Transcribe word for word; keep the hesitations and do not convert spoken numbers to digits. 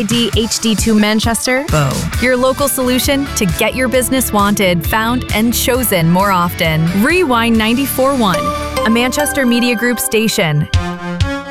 D H D two Manchester, B O. Your local solution to get your business wanted, found, and chosen more often. Rewind ninety-four point one, a Manchester Media Group station.